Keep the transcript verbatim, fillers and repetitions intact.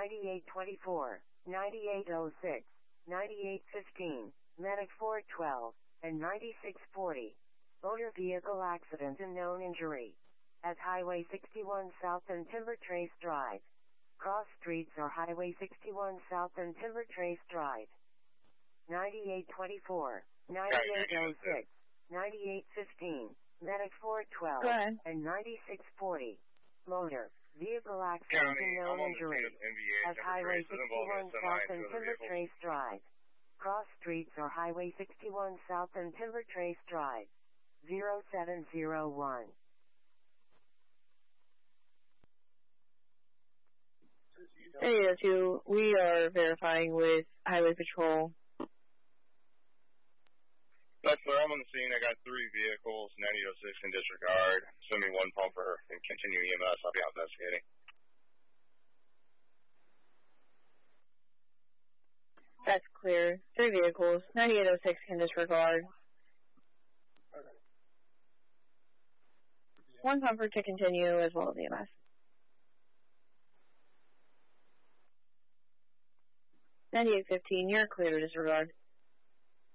ninety-eight twenty-four, ninety-eight oh six, ninety-eight fifteen, Medic four twelve, and ninety-six forty. Motor vehicle accident and known injury. At Highway sixty-one South and Timber Trace Drive. Cross streets are Highway sixty-one South and Timber Trace Drive. ninety-eight twenty-four, ninety-eight oh six, ninety-eight fifteen, Medic four twelve, and ninety-six forty. Motor vehicle accident and known injury. At Highway sixty-one South and Timber Trace Drive. Cross streets are Highway sixty-one South and Timber Trace Drive. zero seven zero one. eight oh two, we are verifying with Highway Patrol. That's where I'm on the scene. I got three vehicles, ninety oh six in disregard. Send me one pumper and continue E M S. I'll be out investigating. That's clear. Three vehicles, ninety-eight oh six in disregard. One pumper to continue as well as E M S. ninety-eight fifteen, you're clear to disregard.